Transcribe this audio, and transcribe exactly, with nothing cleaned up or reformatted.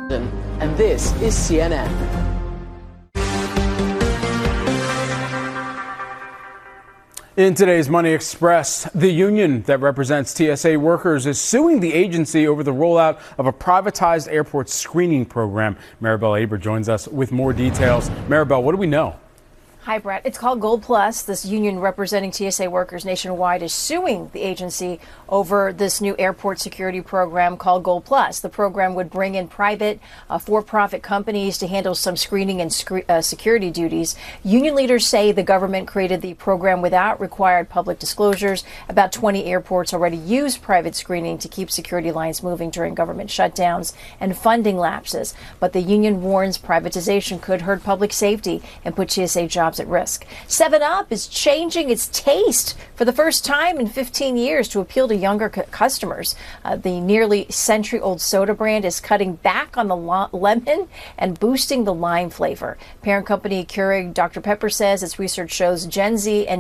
And this is C N N. In today's Money Express, the union that represents T S A workers is suing the agency over the rollout of a privatized airport screening program. Maribel Aber joins us with more details. Maribel, what do we know? Hi, Brett. It's called Gold Plus. This union representing T S A workers nationwide is suing the agency over this new airport security program called Gold Plus. The program would bring in private uh, for-profit companies to handle some screening and sc- uh, security duties. Union leaders say the government created the program without required public disclosures. About twenty airports already use private screening to keep security lines moving during government shutdowns and funding lapses. But the union warns privatization could hurt public safety and put T S A jobs at risk. seven up is changing its taste for the first time in fifteen years to appeal to younger c- customers. Uh, the nearly century-old soda brand is cutting back on the lo- lemon and boosting the lime flavor. Parent company Keurig Doctor Pepper says its research shows Gen Z and